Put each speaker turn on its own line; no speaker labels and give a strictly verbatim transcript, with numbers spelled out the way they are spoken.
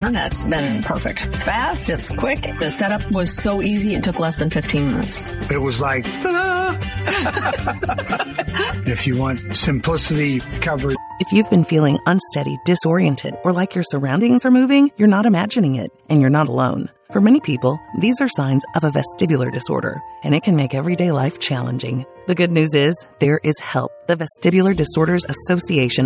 internet's been perfect. It's fast, it's quick. The setup was so easy, it took less than fifteen minutes.
It was like, ta-da! If you want simplicity coverage.
If you've been feeling unsteady, disoriented, or like your surroundings are moving, you're not imagining it, and you're not alone. For many people, these are signs of a vestibular disorder, and it can make everyday life challenging. The good news is, there is help. The Vestibular Disorders Association